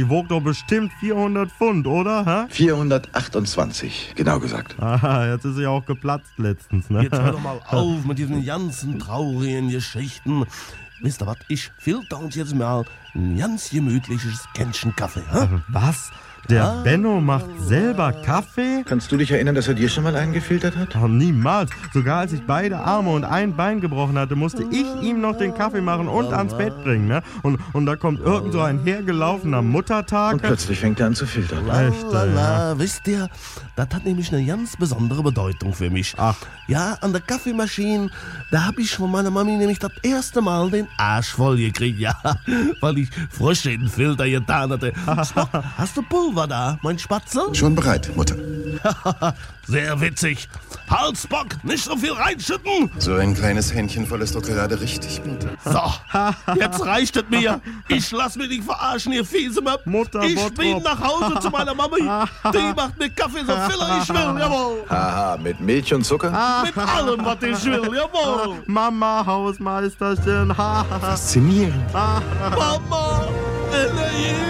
Die wog doch bestimmt 400 Pfund, oder? Hä? 428, genau gesagt. Aha, jetzt ist sie auch geplatzt letztens, ne? Jetzt hör doch mal auf mit diesen ganzen traurigen Geschichten. Wisst ihr was, ich filter uns jetzt mal ein ganz gemütliches Kännchen Kaffee. Hä? Was? Der Benno macht selber Kaffee? Kannst du dich erinnern, dass er dir schon mal einen gefiltert hat? Oh, niemals. Sogar als ich beide Arme und ein Bein gebrochen hatte, musste ich ihm noch den Kaffee machen und ans Bett bringen. Ne? Und da kommt irgend so ein hergelaufener Muttertag. Und plötzlich fängt er an zu filtern. Echt, Lala, wisst ihr, das hat nämlich eine ganz besondere Bedeutung für mich. Ach. Ja, an der Kaffeemaschine, da hab ich von meiner Mami nämlich das erste Mal den Arsch voll gekriegt, ja, weil ich frisch in den Filter getan hatte. Hast du Pulver da, mein Spatzel? Schon bereit, Mutter. Sehr witzig. Halsbock, nicht so viel reinschütten. So ein kleines Händchen voll ist doch gerade richtig, Mutter. So, jetzt reicht es mir. Ich lass mich nicht verarschen, ihr fiese Möp. Mutter, Ich Bottrop. bin nach Hause zu meiner Mami. Die macht mir Kaffee so viel ich will, jawohl. Haha, mit Milch und Zucker? Mit allem, was ich will, jawohl. Mama, Hausmeisterchen. Faszinierend. Mama,